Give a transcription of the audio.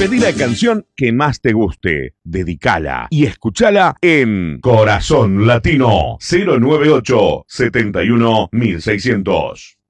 Pedí la canción que más te guste, dedicala y escúchala en Corazón Latino 098 71 1600.